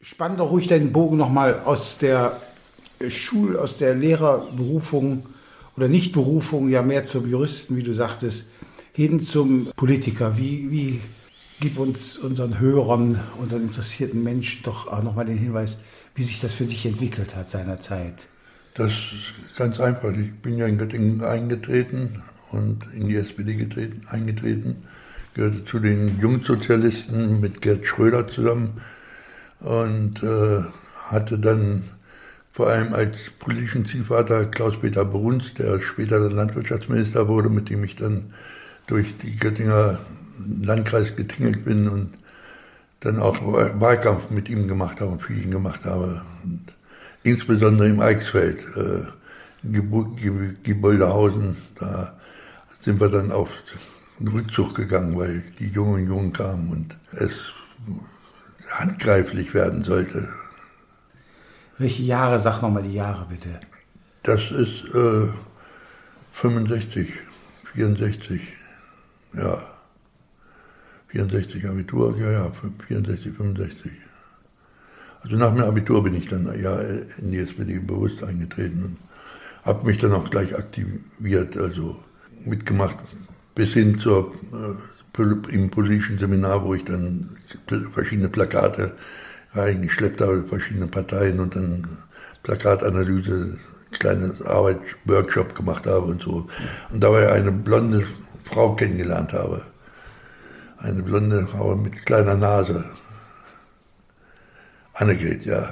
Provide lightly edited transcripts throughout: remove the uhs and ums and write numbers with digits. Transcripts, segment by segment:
Spann doch ruhig den Bogen nochmal aus der aus der Lehrerberufung oder Nichtberufung, ja mehr zum Juristen, wie du sagtest, hin zum Politiker. Wie gib uns unseren Hörern, unseren interessierten Menschen doch auch nochmal den Hinweis, wie sich das für dich entwickelt hat seinerzeit. Das ist ganz einfach. Ich bin ja in Göttingen eingetreten und in die SPD eingetreten, gehörte zu den Jungsozialisten mit Gerd Schröder zusammen und hatte dann vor allem als politischen Ziehvater Klaus-Peter Bruns, der später dann Landwirtschaftsminister wurde, mit dem ich dann durch die Göttinger Landkreis getingelt bin und dann auch Wahlkampf mit ihm gemacht habe und für ihn gemacht habe. Und insbesondere im Eichsfeld, Gieboldehausen, da sind wir dann auf den Rückzug gegangen, weil die Jungen kamen und es handgreiflich werden sollte. Welche Jahre? Sag nochmal die Jahre bitte. Das ist 65, 64, ja. 64 Abitur, ja, 64, 65. Also nach dem Abitur bin ich dann ja in die SPD bewusst eingetreten und habe mich dann auch gleich aktiviert, also mitgemacht, bis hin im politischen Seminar, wo ich dann verschiedene Plakate reingeschleppt habe, verschiedene Parteien und dann Plakatanalyse, kleines Arbeitsworkshop gemacht habe und so. Und dabei eine blonde Frau kennengelernt habe. Eine blonde Frau mit kleiner Nase. Annegret, ja.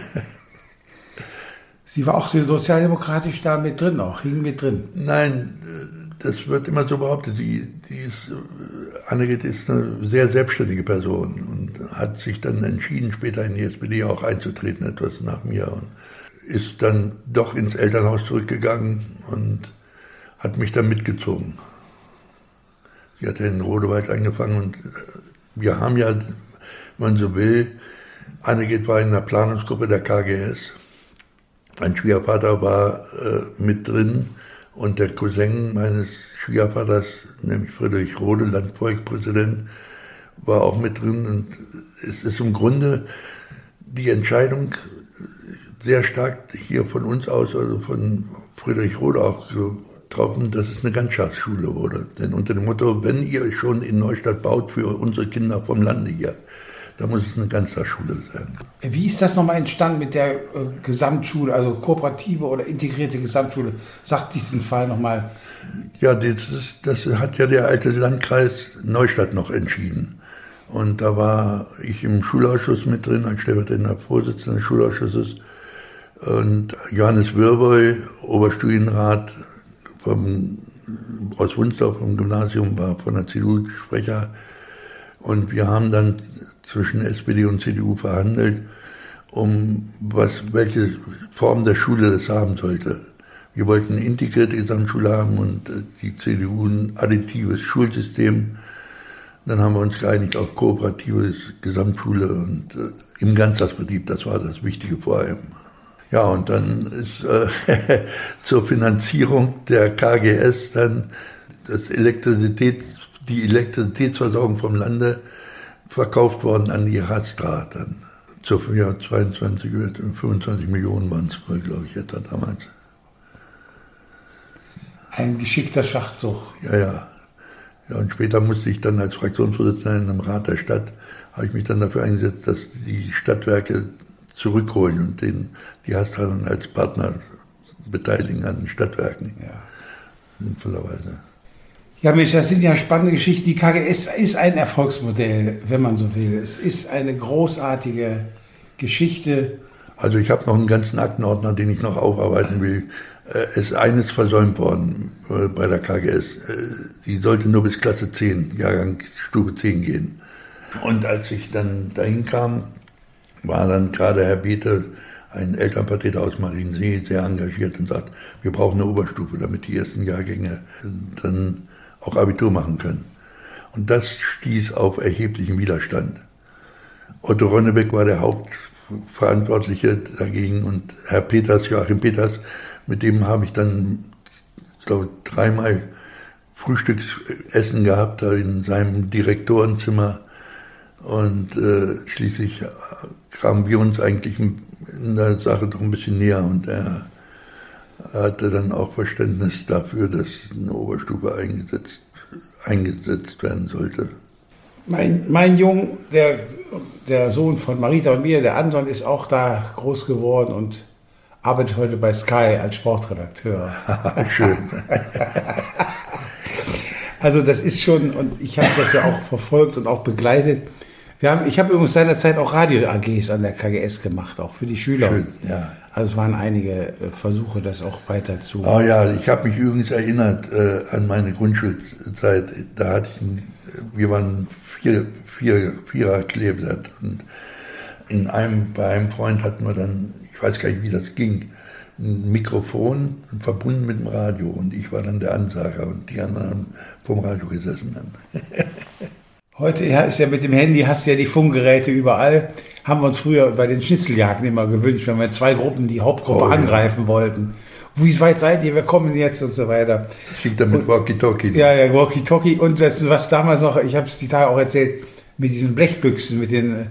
Sie war auch sozialdemokratisch da mit drin, hing mit drin? Nein, das wird immer so behauptet. Annegret ist eine sehr selbstständige Person und hat sich dann entschieden, später in die SPD auch einzutreten, etwas nach mir. Und ist dann doch ins Elternhaus zurückgegangen und hat mich dann mitgezogen. Sie hat in Rodewald angefangen und wir haben ja, wenn man so will, Annegret war in der Planungsgruppe der KGS. Mein Schwiegervater war mit drin und der Cousin meines Schwiegervaters, nämlich Friedrich Rode, Landvolkspräsident, war auch mit drin. Und es ist im Grunde die Entscheidung sehr stark hier von uns aus, also von Friedrich Rode auch getroffen, dass es eine Ganztagsschule wurde. Denn unter dem Motto, wenn ihr schon in Neustadt baut für unsere Kinder vom Lande hier, da muss es eine Ganztagsschule sein. Wie ist das nochmal entstanden mit der Gesamtschule, also kooperative oder integrierte Gesamtschule? Sagt diesen Fall nochmal. Ja, das hat ja der alte Landkreis Neustadt noch entschieden. Und da war ich im Schulausschuss mit drin, als stellvertretender Vorsitzender des Schulausschusses. Und Johannes Wirboy, Oberstudienrat aus Wunsdorf vom Gymnasium, war von der CDU Sprecher. Und wir haben dann zwischen SPD und CDU verhandelt, welche Form der Schule das haben sollte. Wir wollten eine integrierte Gesamtschule haben und die CDU ein additives Schulsystem. Dann haben wir uns geeinigt auf kooperatives Gesamtschule und im Ganztagsbetrieb, das war das Wichtige vor allem. Ja, und dann ist zur Finanzierung der KGS dann die Elektrizitätsversorgung vom Lande verkauft worden an die Hastra dann. Zur 25 Millionen waren es wohl, glaube ich, etwa damals. Ein geschickter Schachzug. Ja, und später musste ich dann als Fraktionsvorsitzender im Rat der Stadt, habe ich mich dann dafür eingesetzt, dass die Stadtwerke zurückholen und die Hastra dann als Partner beteiligen an den Stadtwerken. Ja. Sinnvollerweise. Ja, Mensch, das sind ja spannende Geschichten. Die KGS ist ein Erfolgsmodell, wenn man so will. Es ist eine großartige Geschichte. Also ich habe noch einen ganzen Aktenordner, den ich noch aufarbeiten will. Es ist eines versäumt worden bei der KGS. Sie sollte nur bis Klasse 10, Jahrgang Stufe 10 gehen. Und als ich dann dahin kam, war dann gerade Herr Bethe, ein Elternvertreter aus Mariensee, sehr engagiert und sagt, wir brauchen eine Oberstufe, damit die ersten Jahrgänge dann auch Abitur machen können. Und das stieß auf erheblichen Widerstand. Otto Ronnebeck war der Hauptverantwortliche dagegen und Herr Peters, Joachim Peters, mit dem habe ich dann, glaube ich, 3-mal Frühstücksessen gehabt, da in seinem Direktorenzimmer. Und schließlich kamen wir uns eigentlich in der Sache doch ein bisschen näher und er hatte dann auch Verständnis dafür, dass eine Oberstufe eingesetzt werden sollte. Mein Jung, der Sohn von Marita und mir, der Anton, ist auch da groß geworden und arbeitet heute bei Sky als Sportredakteur. Schön. Also das ist schon, und ich habe das ja auch verfolgt und auch begleitet. Ich habe übrigens seinerzeit auch Radio-AGs an der KGS gemacht, auch für die Schüler. Schön, ja. Also es waren einige Versuche, das auch weiter zu... Oh ja, ich habe mich übrigens erinnert an meine Grundschulzeit. Da hatte wir waren vierer Kleeblatt. Und bei einem Freund hatten wir dann, ich weiß gar nicht, wie das ging, ein Mikrofon verbunden mit dem Radio. Und ich war dann der Ansager und die anderen haben vom Radio gesessen dann. Heute ist ja mit dem Handy, hast du ja die Funkgeräte überall. Haben wir uns früher bei den Schnitzeljagden immer gewünscht, wenn wir zwei Gruppen die Hauptgruppe angreifen wollten. Wie weit seid ihr? Wir kommen jetzt und so weiter. Das ging dann mit Walkie-Talkie. Ja, Walkie-Talkie. Und das, was damals noch, ich habe es die Tage auch erzählt, mit diesen Blechbüchsen, mit dem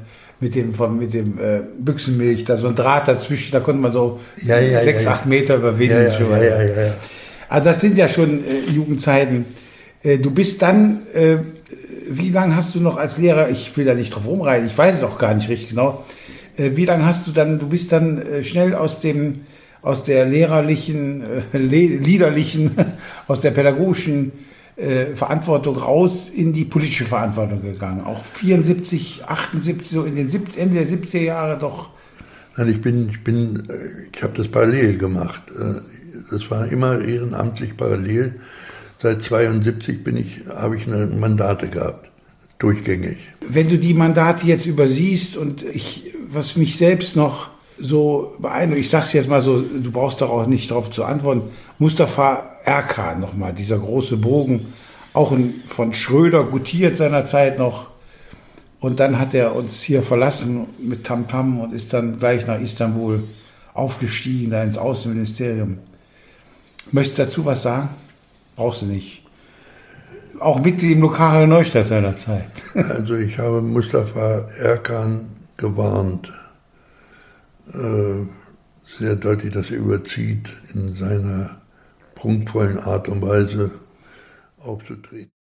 Büchsenmilch, da so ein Draht dazwischen, da konnte man so 6-8 Meter überwinden. Ja. Also das sind ja schon Jugendzeiten. Du bist dann... wie lange hast du noch als Lehrer, ich will da nicht drauf rumreiten, ich weiß es auch gar nicht richtig genau, wie lange hast du bist dann schnell aus der lehrerlichen, liederlichen, aus der pädagogischen Verantwortung raus in die politische Verantwortung gegangen. Auch 74, 78, so in den Ende der 70er Jahre doch. Nein, ich habe das parallel gemacht. Das war immer ehrenamtlich parallel. Seit 72 habe ich eine Mandate gehabt, durchgängig. Wenn du die Mandate jetzt übersiehst und was mich selbst noch so beeindruckt, ich sag's jetzt mal so, du brauchst doch auch nicht darauf zu antworten, Mustafa Erkan nochmal, dieser große Bogen, auch von Schröder gutiert seinerzeit noch. Und dann hat er uns hier verlassen mit Tamtam und ist dann gleich nach Istanbul aufgestiegen, da ins Außenministerium. Möchtest du dazu was sagen? Brauchst du nicht. Auch Mitglied im Lokale Neustadt seiner Zeit. Also ich habe Mustafa Erkan gewarnt, sehr deutlich, dass er überzieht, in seiner prunkvollen Art und Weise aufzutreten.